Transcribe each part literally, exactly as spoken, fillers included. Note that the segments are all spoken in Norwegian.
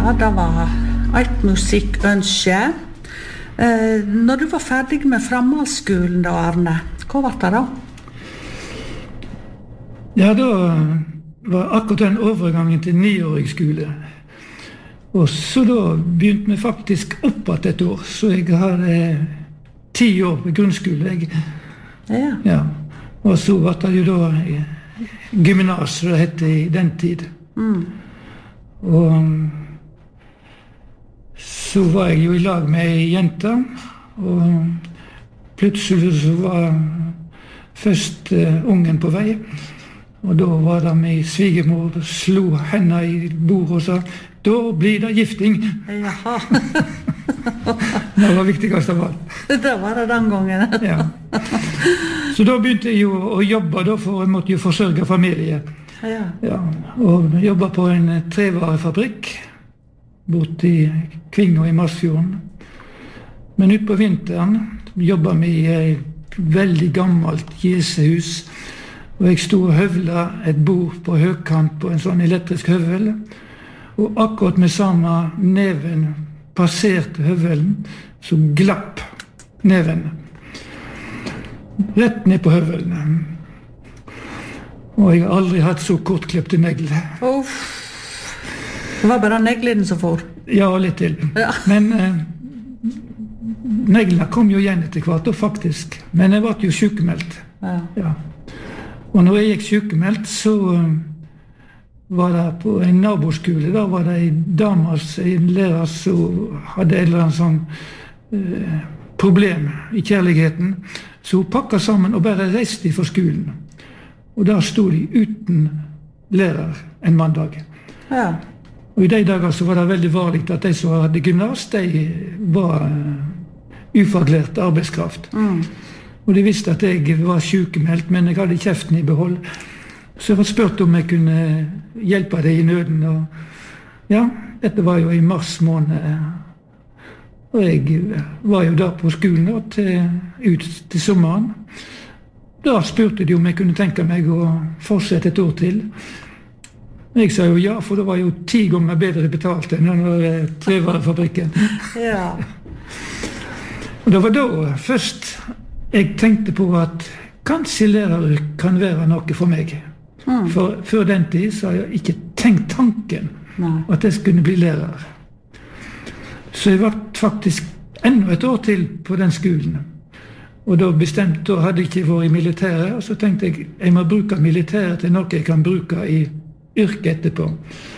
Ja, det var et musikkønske. Eh, når du var ferdig med framhaldsskolen da, Arne, hva var det da? Ja, da var akkurat den overgangen til niårig skole. Og så da begynte vi faktisk opp at et år, så jeg har eh, ti år på grunnskole. Jeg, Ja. ja. Og så var det jo da gymnas, det hette i den tid. Mm. Og så var jeg jo i lag med ei jente, og plutselig så var først uh, ungen på vei. Og da var det min svigermor slo henne i bordet og sa, da blir det gifting. Jaha. Det var viktigst av alt. Det var det den gangen. Ja. Så da begynte jeg jo å jobbe, da, for jeg måtte jo forsørge familie. Ja. Ja, og jobba på en trevarefabrikk borte i Kvinga i Masfjorden. Men ut på vinteren jobba vi i et veldig gammelt jesehus, og jeg sto og høvla et bord på høykant på en sånn elektrisk høvel, og akkurat med samme neven passerte høvelen, så glapp neven rett ned på høvelen. Og jeg har aldri hatt så kortklippte negler. Uff. Det var bare neglene som for. Ja, litt til. Ja. Men eh, neglene kom jo igjen etter hvert, og faktisk. Men jeg ble jo sykemeldt. Ja. Ja. Og når jeg gikk sykemeldt, så uh, var det på en naboskole, da var det en dame, en lærer som hadde et eller annet sånn uh, problem i kjærligheten. Så hun pakket sammen og bare reiste fra skolen. Og der stod de uten lærer en mandag. Ja. Og i de dager så var det veldig vanlig at de som hadde gymnas, de var uh, ufaglært arbeidskraft. Mm. Og de visste at jeg var sykemeldt, men jeg hadde kjeften i behold. Så jeg var spurt om jeg kunne hjelpe deg i nøden. Og ja, dette var jo i mars måned. Og jeg var jo der på skolen da, til, ut til sommeren. Da spurte de om jeg kunne tenke meg å fortsette et år til. Jeg sa jo ja, for det var jo ti ganger bedre betalt enn denne trevarefabrikken. Ja. Og det var da først jeg tenkte på at kanskje læreryrket kan være noe for meg. Mm. For før den tid så har jeg ikke tenkt tanken Nei. at jeg skulle bli lærer. Så jeg var faktisk enda et år til på den skolen. Og da bestemte, da hadde jeg ikke vært i militæret, og så tenkte jeg jeg må bruke militæret til noe jeg kan bruke i yrket etterpå.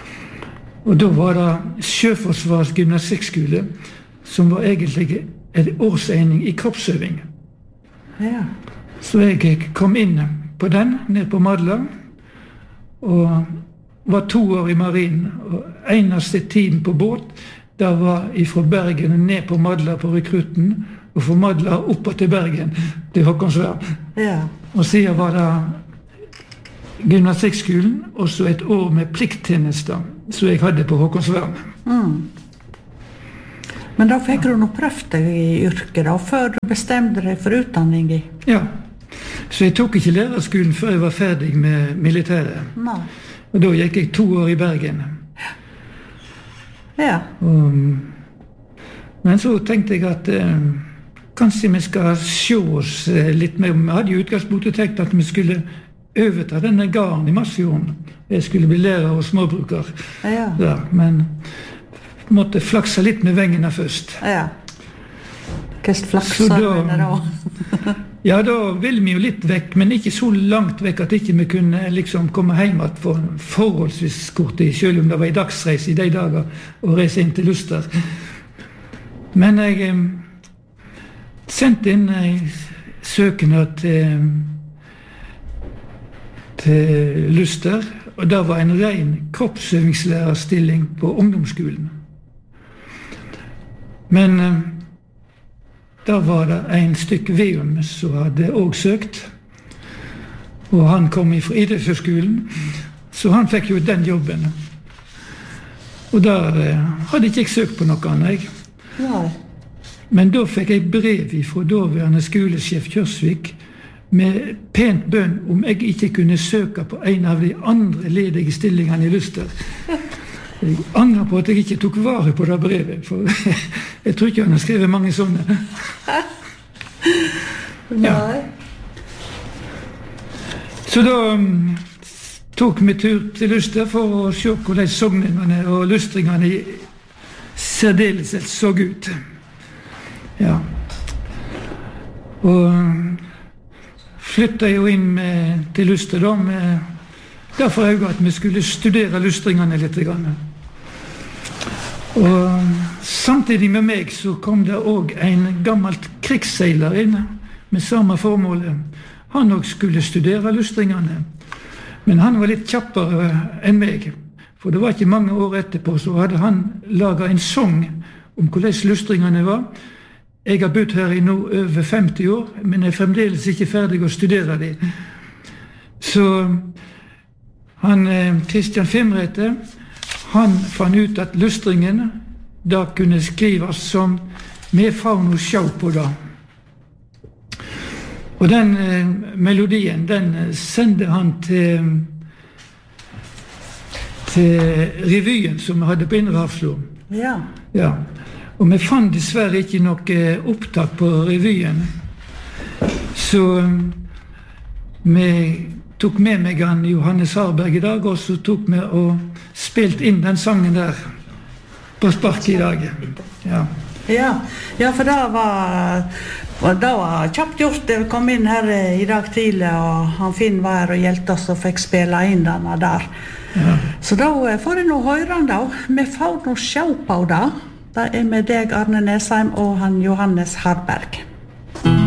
Og da var det Sjøforsvarets gymnastikkskole, som var egentlig en årsegning i kroppsøving. Ja. Så jeg kom inn på den, ned på Madla, og var to år i marinen, og eneste tiden på båt, der var fra Bergen ned på Madla på rekrutten, og fra Madla oppe til Bergen, til Håkonsvern. Ja. Og siden var det gymnastikkskolen, og så et år med plikttjenester, som jeg hadde på Håkonsvern. Mm. Men da fikk du nå prøvd deg i yrket da, før du bestemte deg for utdanning i? Ja, så jeg tok ikke lærerskolen før jeg var ferdig med militæret. Nei. Og da gikk jeg to år i Bergen. Ja. Og, men så tenkte jeg at eh, kanskje vi skal se oss eh, litt mer. Vi hadde jo utgangspunktet tenkt at vi skulle overta denne gården i Masfjorden. Jeg skulle bli lærer og småbruker. Ja. Der, men måtte flakse litt med vengene først. Ja. Hva flaksa Så du da- med da? Ja, da ville vi jo litt vekk, men ikke så langt vekk at ikke vi kunne liksom komme hjem igjen for forholdsvis kort tid, selv om det var i dagsreise i de dager å reise inn til Luster. Men jeg eh, sendte inn en søknad til, til Luster, og det var en ren kroppsøvinglærerstilling på ungdomsskolen. Men eh, da var det en stykk Veum som hadde også søkt, og han kom fra idrettshøgskolen, så han fikk jo den jobben. Og der eh, hadde ikke jeg søkt på noe annet. Jeg. Nei. Men da fikk jeg brev fra daværende skolesjef Kjørsvik med pent bønn om jeg ikke kunne søke på en av de andre ledige stillingene i Luster. Jeg angrer på at jeg ikke tok vare på det brevet, for jeg tror ikke han har skrevet mange sånne. Ja. Så da um, tok vi tur til Luster for å se hvordan sogningene og lustringene i særdeleshet så ut. Ja. Og flyttet jo inn med, til Luster da, med derfor øye at vi skulle studere lustringene litt. Og samtidig med meg så kom det også en gammelt krigsseiler inn med samme formålet. Han også skulle studere lustringene, men han var litt kjappere enn meg, for det var ikke mange år etterpå så hadde han laget en sang om hvordan lustringene var. Jeg har bodd her i nå over femti år, men jeg er fremdeles ikke ferdig å studere det. Så han, Kristian Fimreite, han fann ut at lustringen da kunne skrives som «Med faun og sjau på da». Og den eh, melodien, den sendte han til, til revyen som vi hadde på Indre Hafslo. Ja. Ja. Og vi fant dessverre ikke noe opptak på revyen. Så vi tok med meg han Johannes Harberg i dag, og så tok vi og spilte inn den sangen der på spark i dag. Ja. Ja, ja, for det var, det var kjapt gjort. Jeg kom inn her i dag tidlig, og han Finn var her og hjelpte oss og fikk spille inn denne der. Ja. Så da får jeg nå høre han da. Vi får nå sjå på det. Det er med deg, Arne Nesheim, og han Johannes Harberg.